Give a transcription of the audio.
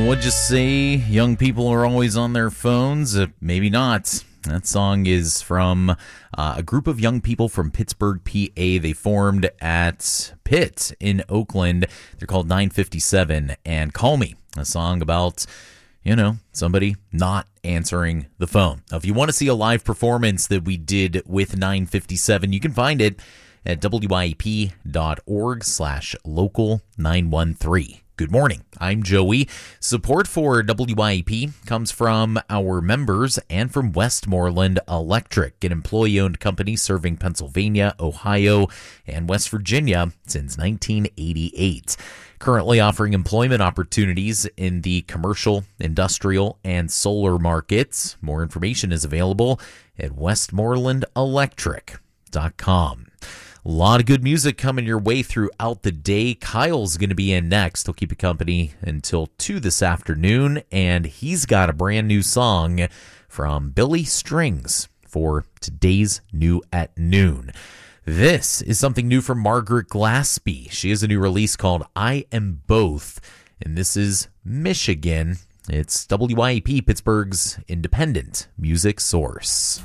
Would you say young people are always on their phones? Maybe not. That song is from a group of young people from Pittsburgh, PA. They formed at Pitt in Oakland. They're called 957 and Call Me, a song about, somebody not answering the phone. Now, if you want to see a live performance that we did with 957, you can find it at wyep.org/local913. Good morning. I'm Joey. Support for WYEP comes from our members and from Westmoreland Electric, an employee-owned company serving Pennsylvania, Ohio, and West Virginia since 1988. Currently offering employment opportunities in the commercial, industrial, and solar markets. More information is available at westmorelandelectric.com. A lot of good music coming your way throughout the day. Kyle's going to be in next. He'll keep you company until 2 this afternoon, and he's got a brand new song from Billy Strings for today's New at Noon. This is something new from Margaret Glaspie. She has a new release called I Am Both, and this is Michigan. It's WYEP, Pittsburgh's independent music source.